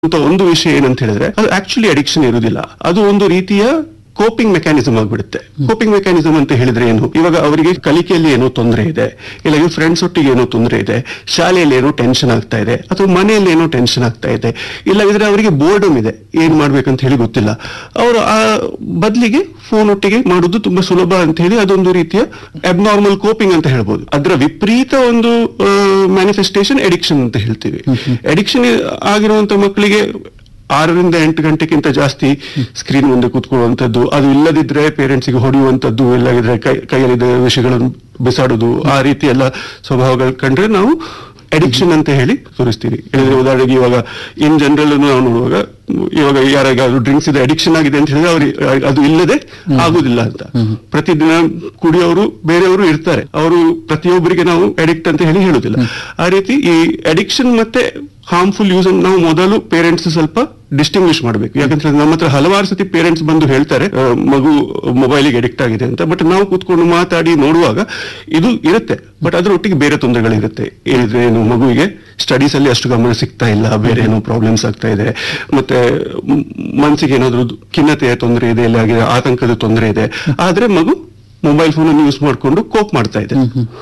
ಅಂತ ಒಂದು ವಿಷಯ ಏನಂತ ಹೇಳಿದ್ರೆ ಅದು ಆಕ್ಚುಲಿ ಅಡಿಕ್ಷನ್ ಇರುವುದಿಲ್ಲ, ಅದು ಒಂದು ರೀತಿಯ ಕೋಪಿಂಗ್ ಮೆಕ್ಯಾನಿಸಮ್ ಆಗ್ಬಿಡುತ್ತೆ. ಕೋಪಿಂಗ್ ಮೆಕ್ಯಾನಿಸಮ್ ಅಂತ ಹೇಳಿದ್ರೆ ಏನು, ಇವಾಗ ಅವರಿಗೆ ಕಲಿಕೆಯಲ್ಲಿ ಏನೋ ತೊಂದರೆ ಇದೆ, ಇಲ್ಲ ಫ್ರೆಂಡ್ಸ್ ಒಟ್ಟಿಗೆ ಏನೋ ತೊಂದರೆ ಇದೆ, ಶಾಲೆಯಲ್ಲಿ ಏನೋ ಟೆನ್ಷನ್ ಆಗ್ತಾ ಇದೆ, ಅಥವಾ ಮನೆಯಲ್ಲಿ ಏನೋ ಟೆನ್ಷನ್ ಆಗ್ತಾ ಇದೆ, ಇಲ್ಲದಿದ್ರೆ ಅವರಿಗೆ ಬೋರ್ಡಮ್ ಇದೆ, ಏನ್ ಮಾಡ್ಬೇಕಂತ ಹೇಳಿ ಗೊತ್ತಿಲ್ಲ, ಅವರು ಆ ಬದಲಿಗೆ ಫೋನ್ ಒಟ್ಟಿಗೆ ಮಾಡುದು ತುಂಬಾ ಸುಲಭ ಅಂತ ಹೇಳಿ ಅದೊಂದು ರೀತಿಯ ಅಬ್ನಾರ್ಮಲ್ ಕೋಪಿಂಗ್ ಅಂತ ಹೇಳ್ಬೋದು. ಅದರ ವಿಪರೀತ ಒಂದು ಮ್ಯಾನಿಫೆಸ್ಟೇಷನ್ ಎಡಿಕ್ಷನ್ ಅಂತ ಹೇಳ್ತೀವಿ. ಎಡಿಕ್ಷನ್ ಆಗಿರುವಂತ ಮಕ್ಕಳಿಗೆ 6ರಿಂದ 8 ಗಂಟೆಗಿಂತ ಜಾಸ್ತಿ ಸ್ಕ್ರೀನ್ ಮುಂದೆ ಕೂತ್ಕೊಳ್ಳುವಂಥದ್ದು, ಅದು ಇಲ್ಲದಿದ್ರೆ ಪೇರೆಂಟ್ಸ್ಗೆ ಹೊಡೆಯುವಂಥದ್ದು, ಇಲ್ಲದಿದ್ರೆ ಕೈಯಲ್ಲಿದ್ದ ವಿಷಯಗಳನ್ನು ಬಿಸಾಡುದು, ಆ ರೀತಿ ಎಲ್ಲ ಸ್ವಭಾವಗಳು ಕಂಡ್ರೆ ನಾವು ಅಡಿಕ್ಷನ್ ಅಂತ ಹೇಳಿ ತೋರಿಸ್ತೀವಿ. ಉದಾಹರಣೆಗೆ ಇವಾಗ ಇನ್ ಜನರಲ್ ನಾವು ನೋಡುವಾಗ ಇವಾಗ ಯಾರಿಗಾದ್ರು ಡ್ರಿಂಕ್ಸ್ ಇದೆ ಅಡಿಕ್ಷನ್ ಆಗಿದೆ ಅಂತ ಹೇಳಿದ್ರೆ ಅವ್ರಿಗೆ ಅದು ಇಲ್ಲದೆ ಆಗುದಿಲ್ಲ ಅಂತ. ಪ್ರತಿದಿನ ಕುಡಿಯೋರು ಬೇರೆಯವರು ಇರ್ತಾರೆ, ಅವರು ಪ್ರತಿಯೊಬ್ಬರಿಗೆ ನಾವು ಅಡಿಕ್ಟ್ ಅಂತ ಹೇಳಿ ಹೇಳುದಿಲ್ಲ. ಆ ರೀತಿ ಈ ಅಡಿಕ್ಷನ್ ಮತ್ತೆ ಹಾರ್ಮ್ಫುಲ್ ಯೂಸ್ ಅನ್ನು ನಾವು ಮೊದಲು ಪೇರೆಂಟ್ಸ್ ಸ್ವಲ್ಪ ಡಿಸ್ಟಿಂಗ್ವಿಷ್ ಮಾಡಬೇಕು. ಯಾಕಂದ್ರೆ ನಮ್ಮ ಹತ್ರ ಹಲವಾರು ಸತಿ ಪೇರೆಂಟ್ಸ್ ಬಂದು ಹೇಳ್ತಾರೆ ಮಗು ಮೊಬೈಲಿಗೆ ಅಡಿಕ್ಟ್ ಆಗಿದೆ ಅಂತ, ಬಟ್ ನಾವು ಕೂತ್ಕೊಂಡು ಮಾತಾಡಿ ನೋಡುವಾಗ ಇದು ಇರುತ್ತೆ, ಬಟ್ ಅದ್ರ ಒಟ್ಟಿಗೆ ಬೇರೆ ತೊಂದರೆಗಳಿರುತ್ತೆ. ಏನು ಮಗುವಿಗೆ ಸ್ಟಡೀಸ್ ಅಲ್ಲಿ ಅಷ್ಟು ಗಮನ ಸಿಗ್ತಾ ಇಲ್ಲ, ಬೇರೆ ಏನೋ ಪ್ರಾಬ್ಲಮ್ಸ್ ಆಗ್ತಾ ಇದೆ, ಮತ್ತೆ ಮನಸ್ಸಿಗೆ ಏನಾದ್ರು ಖಿನ್ನತೆಯ ತೊಂದರೆ ಇದೆ, ಇಲ್ಲ ಆತಂಕದ ತೊಂದರೆ ಇದೆ, ಆದ್ರೆ ಮಗು ಮೊಬೈಲ್ ಫೋನ್ ಅನ್ನು ಯೂಸ್ ಮಾಡಿಕೊಂಡು ಕೋಪ್ ಮಾಡ್ತಾ ಇದೆ.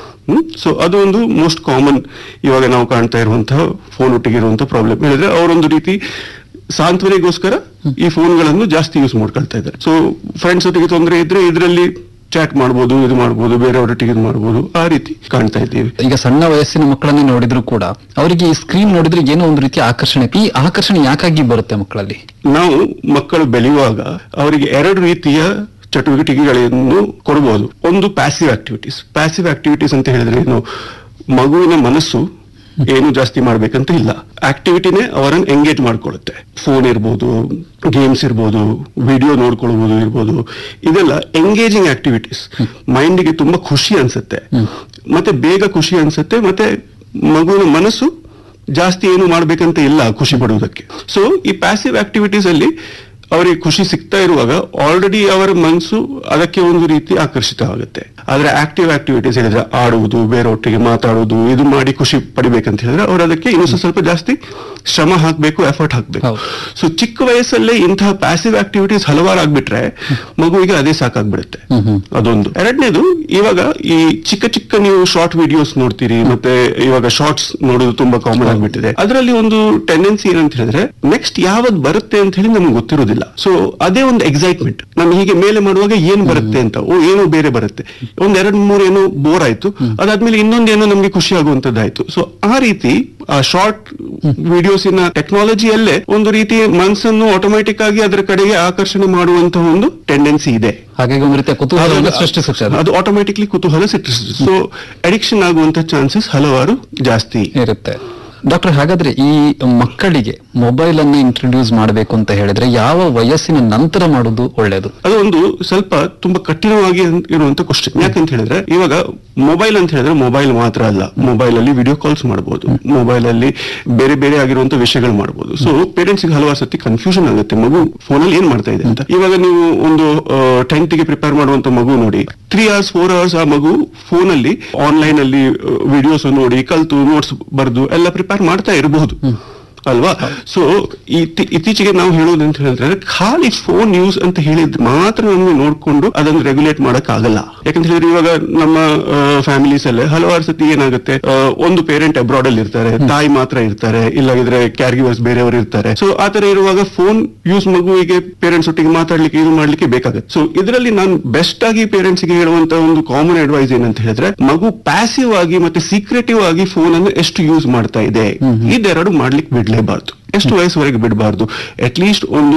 ಸೊ ಅದು ಒಂದು ಮೋಸ್ಟ್ ಕಾಮನ್ ಇವಾಗ ನಾವು ಕಾಣ್ತಾ ಇರುವಂತಹ ಫೋನ್ ಒಟ್ಟಿಗೆ ಇರುವಂತಹ ಪ್ರಾಬ್ಲಮ್. ಹೇಳಿದ್ರೆ ಅವರೊಂದು ರೀತಿ ಸಾಂತ್ವನೆಗೋಸ್ಕರ ಈ ಫೋನ್ಗಳನ್ನು ಜಾಸ್ತಿ ಯೂಸ್ ಮಾಡ್ಕೊಳ್ತಾ ಇದ್ದಾರೆ. ಸೊ ಫ್ರೆಂಡ್ಸ್ ಒಟ್ಟಿಗೆ ತೊಂದರೆ ಇದ್ರೆ ಇದರಲ್ಲಿ ಚಾಟ್ ಮಾಡ್ಬೋದು, ಇದು ಮಾಡ್ಬೋದು, ಬೇರೆಯವರೊಟ್ಟಿಗೆ ಇದು ಮಾಡ್ಬೋದು, ಆ ರೀತಿ ಕಾಣ್ತಾ ಇದ್ದೀವಿ. ಈಗ ಸಣ್ಣ ವಯಸ್ಸಿನ ಮಕ್ಕಳನ್ನೇ ನೋಡಿದ್ರು ಕೂಡ ಅವರಿಗೆ ಈ ಸ್ಕ್ರೀನ್ ನೋಡಿದ್ರೆ ಏನೋ ಒಂದು ರೀತಿಯ ಆಕರ್ಷಣೆ. ಈ ಆಕರ್ಷಣೆ ಯಾಕಾಗಿ ಬರುತ್ತೆ ಮಕ್ಕಳಲ್ಲಿ? ನಾವು ಮಕ್ಕಳು ಬೆಳೆಯುವಾಗ ಅವರಿಗೆ 2 ರೀತಿಯ ಚಟುವಟಿಕೆಗಳನ್ನು ಕೊಡಬಹುದು. ಒಂದು ಪ್ಯಾಸಿವ್ ಆಕ್ಟಿವಿಟೀಸ್. ಪ್ಯಾಸಿವ್ ಆಕ್ಟಿವಿಟೀಸ್ ಅಂತ ಹೇಳಿದ್ರೆ ಏನು, ಮಗುವಿನ ಮನಸ್ಸು ಏನು ಜಾಸ್ತಿ ಮಾಡ್ಬೇಕಂತ ಇಲ್ಲ, ಆಕ್ಟಿವಿಟಿನೇ ಅವರನ್ನು ಎಂಗೇಜ್ ಮಾಡ್ಕೊಳ್ಳುತ್ತೆ. ಫೋನ್ ಇರ್ಬೋದು, ಗೇಮ್ಸ್ ಇರ್ಬೋದು, ವಿಡಿಯೋ ನೋಡ್ಕೊಳ್ಬಹುದು ಇರ್ಬೋದು, ಇದೆಲ್ಲ ಎಂಗೇಜಿಂಗ್ ಆಕ್ಟಿವಿಟೀಸ್. ಮೈಂಡಿಗೆ ತುಂಬಾ ಖುಷಿ ಅನ್ಸುತ್ತೆ, ಮತ್ತೆ ಬೇಗ ಖುಷಿ ಅನ್ಸುತ್ತೆ, ಮತ್ತೆ ಮಗುವಿನ ಮನಸ್ಸು ಜಾಸ್ತಿ ಏನು ಮಾಡ್ಬೇಕಂತ ಇಲ್ಲ ಖುಷಿ ಪಡುವುದಕ್ಕೆ. ಸೊ ಈ ಪ್ಯಾಸಿವ್ ಆಕ್ಟಿವಿಟೀಸ್ ಅಲ್ಲಿ ಅವರಿಗೆ ಖುಷಿ ಸಿಗ್ತಾ ಇರುವಾಗ ಆಲ್ರೆಡಿ ಅವರ ಮನಸ್ಸು ಅದಕ್ಕೆ ಒಂದು ರೀತಿ ಆಕರ್ಷಿತವಾಗುತ್ತೆ. ಆದ್ರೆ ಆಕ್ಟಿವ್ ಆಕ್ಟಿವಿಟೀಸ್ ಹೇಳಿದ್ರೆ ಆಡುವುದು, ಬೇರೆಯೊಟ್ಟಿಗೆ ಮಾತಾಡುವುದು, ಇದು ಮಾಡಿ ಖುಷಿ ಪಡಿಬೇಕಂತ ಹೇಳಿದ್ರೆ ಅವರು ಅದಕ್ಕೆ ಇನ್ನೂ ಸ್ವಲ್ಪ ಜಾಸ್ತಿ ಶ್ರಮ ಹಾಕ್ಬೇಕು, ಎಫರ್ಟ್ ಹಾಕ್ಬೇಕು. ಸೊ ಚಿಕ್ಕ ವಯಸ್ಸಲ್ಲೇ ಇಂತಹ ಪ್ಯಾಸಿವ್ ಆಕ್ಟಿವಿಟೀಸ್ ಹಲವಾರು ಆಗ್ಬಿಟ್ರೆ ಮಗುವಿಗೆ ಅದೇ ಸಾಕಾಗ್ಬಿಡುತ್ತೆ. ಅದೊಂದು. ಎರಡನೇದು, ಇವಾಗ ಈ ಚಿಕ್ಕ ಚಿಕ್ಕ ನೀವು ಶಾರ್ಟ್ ವಿಡಿಯೋಸ್ ನೋಡ್ತೀರಿ, ಮತ್ತೆ ಇವಾಗ ಶಾರ್ಟ್ಸ್ ನೋಡೋದು ತುಂಬಾ ಕಾಮನ್ ಆಗ್ಬಿಟ್ಟಿದೆ. ಅದರಲ್ಲಿ ಒಂದು ಟೆಂಡೆನ್ಸಿ ಏನಂತ ಹೇಳಿದ್ರೆ ನೆಕ್ಸ್ಟ್ ಯಾವ್ದು ಬರುತ್ತೆ ಅಂತ ಹೇಳಿ ನಮ್ಗೆ ಗೊತ್ತಿರೋದಿಲ್ಲ. ಸೊ ಅದೇ ಒಂದು ಎಕ್ಸೈಟ್ಮೆಂಟ್, ನಮ್ಗೆ ಹೀಗೆ ಮೇಲೆ ಮಾಡುವಾಗ ಏನ್ ಬರುತ್ತೆ ಅಂತ, ಏನೋ ಬೇರೆ ಬರುತ್ತೆ, ಒಂದ್ 2-3 ಏನೋ ಬೋರ್ ಆಯ್ತು, ಅದಾದ್ಮೇಲೆ ಇನ್ನೊಂದೇನೋ ನಮ್ಗೆ ಖುಷಿ ಆಗುವಂತದ್ದಾಯ್ತು. ಸೊ ಆ ರೀತಿ ಆ ಶಾರ್ಟ್ ವಿಡಿಯೋಸಿನ ಟೆಕ್ನಾಲಜಿಯಲ್ಲೇ ಒಂದು ರೀತಿ ಮನಸ್ಸನ್ನು ಆಟೋಮ್ಯಾಟಿಕ್ ಆಗಿ ಅದರ ಕಡೆಗೆ ಆಕರ್ಷಣೆ ಮಾಡುವಂತಹ ಒಂದು ಟೆಂಡೆನ್ಸಿ ಇದೆ. ಹಾಗಾಗಿ ಒಂದು ರೀತಿಯ ಕುತೂಹಲ ಸೃಷ್ಟಿಸುತ್ತೆ, ಅದು ಆಟೋಮ್ಯಾಟಿಕ್ಲಿ ಕುತೂಹಲ ಸೃಷ್ಟಿಸುತ್ತೆ. ಸೊ ಅಡಿಕ್ಷನ್ ಆಗುವಂತ ಚಾನ್ಸಸ್ ಹಲವಾರು ಜಾಸ್ತಿ ಇರುತ್ತೆ. ಡಾಕ್ಟರ್, ಹಾಗಾದ್ರೆ ಈ ಮಕ್ಕಳಿಗೆ ಮೊಬೈಲ್ ಅನ್ನು ಇಂಟ್ರೊಡ್ಯೂಸ್ ಮಾಡಬೇಕು ಅಂತ ಹೇಳಿದ್ರೆ ಯಾವ ವಯಸ್ಸಿನ ನಂತರ ಮಾಡೋದು ಒಳ್ಳೇದು? ಅದು ಒಂದು ಸ್ವಲ್ಪ ತುಂಬಾ ಕಠಿಣವಾಗಿ ಇರುವಂತ ಕ್ವಶನ್. ಯಾಕಂತ ಹೇಳಿದ್ರೆ ಇವಾಗ ಮೊಬೈಲ್ ಅಂತ ಹೇಳಿದ್ರೆ ಮೊಬೈಲ್ ಮಾತ್ರ ಅಲ್ಲ, ಮೊಬೈಲ್ ಅಲ್ಲಿ ವಿಡಿಯೋ ಕಾಲ್ಸ್ ಮಾಡಬಹುದು, ಮೊಬೈಲ್ ಅಲ್ಲಿ ಬೇರೆ ಬೇರೆ ಆಗಿರುವಂತ ವಿಷಯಗಳು ಮಾಡಬಹುದು. ಸೊ ಪೇರೆಂಟ್ಸ್ ಗೆ ಹಲವಾರು ಸತಿ ಕನ್ಫ್ಯೂಷನ್ ಆಗುತ್ತೆ, ಮಗು ಫೋನ್ ಅಲ್ಲಿ ಏನ್ ಮಾಡ್ತಾ ಇದೆ ಅಂತ. ಇವಾಗ ನೀವು ಒಂದು 10th ಗೆ ಪ್ರಿಪೇರ್ ಮಾಡುವಂತ ಮಗು ನೋಡಿ, 3 hours 4 hours ಆ ಮಗು ಫೋನ್ ಅಲ್ಲಿ ಆನ್ಲೈನ್ ಅಲ್ಲಿ ವಿಡಿಯೋಸ್ ನೋಡಿ ಕಲ್ತು ನೋಟ್ಸ್ ಬರೆದು ಎಲ್ಲ ಪ್ರಿಪೇರ್ ಮಾಡ್ತಾ ಇರಬಹುದು ಅಲ್ವಾ? ಸೊ ಇತ್ತೀಚೆಗೆ ನಾವು ಹೇಳೋದು ಅಂತ ಹೇಳಿದ್ರೆ ಖಾಲಿ ಫೋನ್ ಯೂಸ್ ಅಂತ ಹೇಳಿದ್ರೆ ಮಾತ್ರ ನಮ್ಗೆ ನೋಡ್ಕೊಂಡು ಅದನ್ನು ರೆಗ್ಯುಲೇಟ್ ಮಾಡಕ್ ಆಗಲ್ಲ. ಯಾಕಂತ ಹೇಳಿದ್ರೆ ಇವಾಗ ನಮ್ಮ ಫ್ಯಾಮಿಲೀಸ್ ಅಲ್ಲೇ ಹಲವಾರು ಸತಿ ಏನಾಗುತ್ತೆ, ಒಂದು ಪೇರೆಂಟ್ ಅಬ್ರಾಡ್ ಅಲ್ಲಿ ಇರ್ತಾರೆ, ತಾಯಿ ಮಾತ್ರ ಇರ್ತಾರೆ, ಇಲ್ಲಾಗಿದ್ರೆ ಕ್ಯಾರ್ ಗಿವರ್ಸ್ ಬೇರೆಯವರು ಇರ್ತಾರೆ. ಸೊ ಆತರ ಇರುವಾಗ ಫೋನ್ ಯೂಸ್ ಮಗುವಿಗೆ ಪೇರೆಂಟ್ಸ್ ಒಟ್ಟಿಗೆ ಮಾತಾಡ್ಲಿಕ್ಕೆ ಇದು ಮಾಡ್ಲಿಕ್ಕೆ ಬೇಕಾಗುತ್ತೆ. ಸೊ ಇದರಲ್ಲಿ ನಾನು ಬೆಸ್ಟ್ ಆಗಿ ಪೇರೆಂಟ್ಸ್ ಗೆ ಹೇಳುವಂತ ಒಂದು ಕಾಮನ್ ಅಡ್ವೈಸ್ ಏನಂತ ಹೇಳಿದ್ರೆ, ಮಗು ಪ್ಯಾಸಿವ್ ಆಗಿ ಮತ್ತೆ ಸೀಕ್ರೆಟಿವ್ ಆಗಿ ಫೋನ್ ಅನ್ನು ಎಷ್ಟು ಯೂಸ್ ಮಾಡ್ತಾ ಇದೆ ಇದೆರಡು ಮಾಡ್ಲಿಕ್ಕೆ ಬಿಡ್ಲೇಬಾರ್ದು. ಎಷ್ಟು ವಯಸ್ಸುವರೆಗೆ ಬಿಡಬಾರ್ದು, ಅಟ್ಲೀಸ್ಟ್ ಒಂದು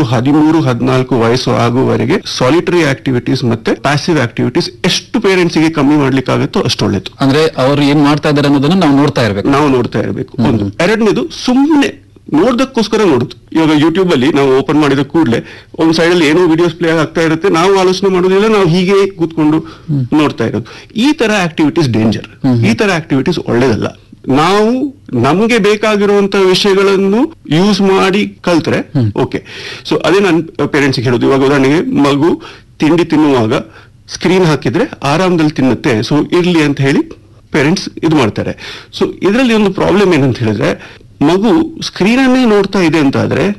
13-14 ವಯಸ್ಸು ಆಗುವವರೆಗೆ ಸಾಲಿಟರಿ ಆಕ್ಟಿವಿಟೀಸ್ ಮತ್ತೆ ಪ್ಯಾಸಿವ್ ಆಕ್ಟಿವಿಟೀಸ್ ಎಷ್ಟು ಪೇರೆಂಟ್ಸ್ ಗೆ ಕಮ್ಮಿ ಮಾಡ್ಲಿಕ್ಕೆ ಆಗುತ್ತೋ ಅಷ್ಟು ಒಳ್ಳೇದು. ಅಂದ್ರೆ ಅವರು ಏನ್ ಮಾಡ್ತಾ ಇದ್ದಾರೆ ಅನ್ನೋದನ್ನ ನಾವು ನೋಡ್ತಾ ಇರಬೇಕು. ಒಂದು. ಎರಡನೇದು, ಸುಮ್ಮನೆ ನೋಡ್ದಕ್ಕೋಸ್ಕರ ನೋಡುದು. ಇವಾಗ ಯೂಟ್ಯೂಬ್ ಅಲ್ಲಿ ನಾವು ಓಪನ್ ಮಾಡಿದ ಕೂಡಲೇ ಒಂದ್ ಸೈಡ್ ಅಲ್ಲಿ ಏನೋ ವಿಡಿಯೋಸ್ ಪ್ಲೇ ಆಗ್ತಾ ಇರುತ್ತೆ, ನಾವು ಆಲೋಚನೆ ಮಾಡೋದಿಲ್ಲ, ನಾವು ಹೀಗೆ ಕೂತ್ಕೊಂಡು ನೋಡ್ತಾ ಇರೋದು. ಈ ತರ ಆಕ್ಟಿವಿಟೀಸ್ ಡೇಂಜರ್, ಈ ತರ ಆಕ್ಟಿವಿಟೀಸ್ ಒಳ್ಳೇದಲ್ಲ. ನಾವು ನಮ್ಗೆ ಬೇಕಾಗಿರುವಂತ ವಿಷಯಗಳನ್ನು ಯೂಸ್ ಮಾಡಿ ಕಲ್ತ್ರೆ ಓಕೆ. ಸೊ ಅದೇ ನಾನು ಪೇರೆಂಟ್ಸ್ ಹೇಳೋದು. ಇವಾಗ ಉದಾಹರಣೆಗೆ ಮಗು ತಿಂಡಿ ತಿನ್ನುವಾಗ ಸ್ಕ್ರೀನ್ ಹಾಕಿದ್ರೆ ಆರಾಮದಲ್ಲಿ ತಿನ್ನುತ್ತೆ, ಸೊ ಇರ್ಲಿ ಅಂತ ಹೇಳಿ ಪೇರೆಂಟ್ಸ್ ಇದು ಮಾಡ್ತಾರೆ. ಸೊ ಇದರಲ್ಲಿ ಒಂದು ಪ್ರಾಬ್ಲಮ್ ಏನಂತ ಹೇಳಿದ್ರೆ, ಮಗು ಸ್ಕ್ರೀನ್ ಅನ್ನೇ ನೋಡ್ತಾ ಇದೆ ಅಂತ ಆದ್ರೆ